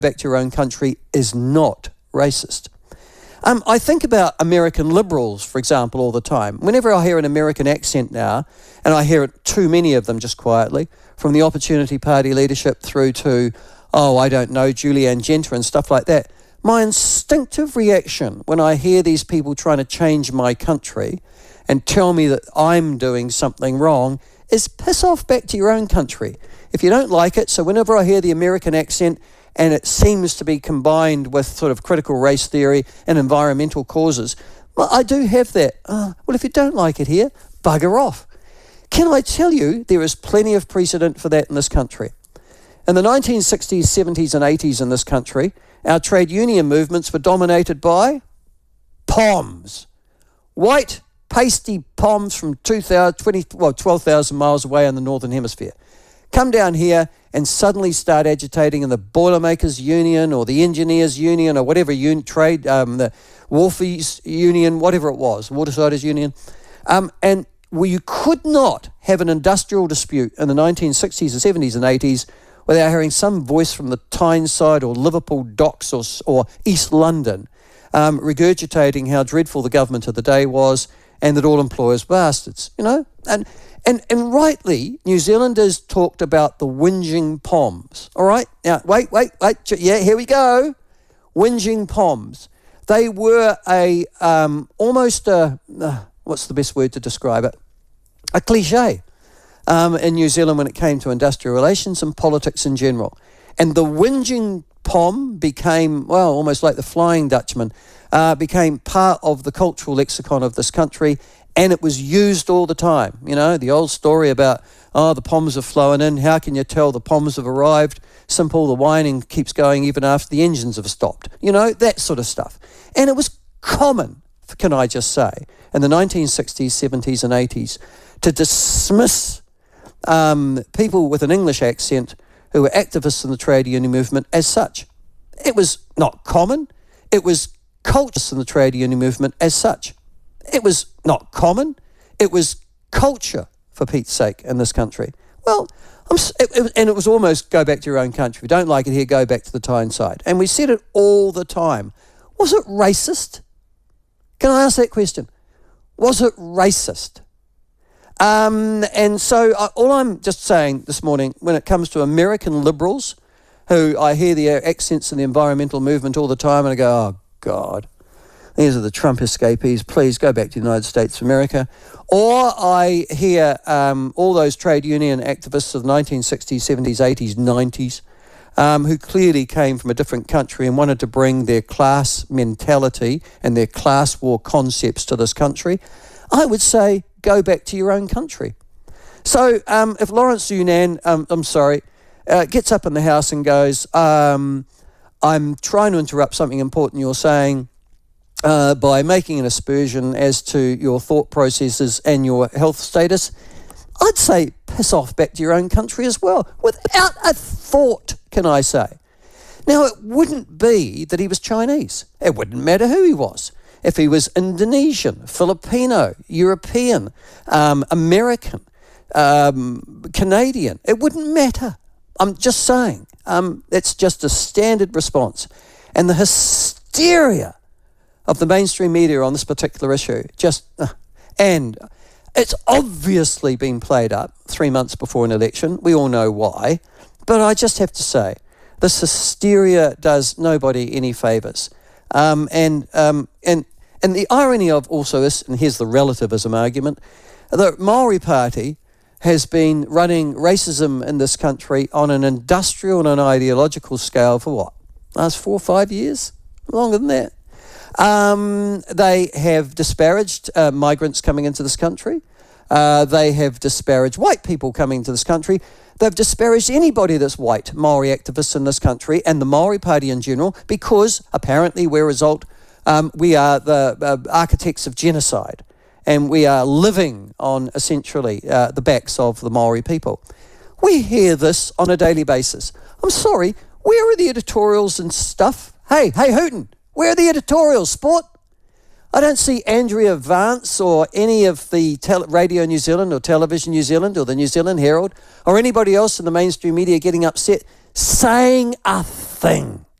back to your own country is not racist. I think about American liberals, for example, all the time. Whenever I hear an American accent now, and I hear it too many of them just quietly, from the Opportunity Party leadership through to, I don't know, Julianne Genter and stuff like that, my instinctive reaction when I hear these people trying to change my country and tell me that I'm doing something wrong is piss off back to your own country. If you don't like it, so whenever I hear the American accent, and it seems to be combined with sort of critical race theory and environmental causes, well, I do have that. Well, if you don't like it here, bugger off. Can I tell you there is plenty of precedent for that in this country? In the 1960s, 70s and 80s in this country, our trade union movements were dominated by POMs. White, pasty POMs from 12,000 miles away in the Northern Hemisphere. Come down here and suddenly start agitating in the Boilermakers Union or the Engineers Union or whatever trade, the Wharfies Union, whatever it was, Watersiders Union. And you could not have an industrial dispute in the 1960s and 70s and 80s without hearing some voice from the Tyneside or Liverpool docks or East London regurgitating how dreadful the government of the day was and that all employers were bastards, you know? And rightly, New Zealanders talked about the whinging POMs, all right? Now, wait, yeah, here we go. Whinging POMs. They were almost what's the best word to describe it? A cliche in New Zealand when it came to industrial relations and politics in general. And the whinging POM became, well, almost like the Flying Dutchman, became part of the cultural lexicon of this country. And it was used all the time. You know, the old story about, the POMs are flowing in. How can you tell the POMs have arrived? Simple, the whining keeps going even after the engines have stopped. You know, that sort of stuff. And it was common, can I just say, in the 1960s, 70s and 80s to dismiss people with an English accent who were activists in the trade union movement as such. It was not common. It was culture in the trade union movement as such. It was not common. It was culture, for Pete's sake, in this country. Well, and it was almost go back to your own country. If you don't like it here, go back to the Tyneside. And we said it all the time. Was it racist? Can I ask that question? Was it racist? And so all I'm just saying this morning, when it comes to American liberals, who I hear their accents in the environmental movement all the time, and I go, oh, God. These are the Trump escapees. Please go back to the United States of America. Or I hear all those trade union activists of the 1960s, 70s, 80s, 90s, who clearly came from a different country and wanted to bring their class mentality and their class war concepts to this country. I would say, go back to your own country. So if Lawrence Yunnan, gets up in the House and goes, I'm trying to interrupt something important you're saying, by making an aspersion as to your thought processes and your health status, I'd say piss off back to your own country as well, without a thought, can I say. Now, it wouldn't be that he was Chinese. It wouldn't matter who he was. If he was Indonesian, Filipino, European, American, Canadian, it wouldn't matter. I'm just saying. It's just a standard response. And the hysteria of the mainstream media on this particular issue, and it's obviously been played up 3 months before an election. We all know why. But I just have to say, this hysteria does nobody any favours. And the irony of also this, and here's the relativism argument, the Maori Party has been running racism in this country on an industrial and an ideological scale for what? Last 4 or 5 years? Longer than that. They have disparaged migrants coming into this country. They have disparaged white people coming into this country. They've disparaged anybody that's white, Maori activists in this country, and the Maori Party in general, because apparently we are the architects of genocide, and we are living on essentially the backs of the Maori people. We hear this on a daily basis. I'm sorry, where are the editorials and stuff? Hey, Hooten, where are the editorials, sport? I don't see Andrea Vance or any of the Radio New Zealand or Television New Zealand or the New Zealand Herald or anybody else in the mainstream media getting upset saying a thing.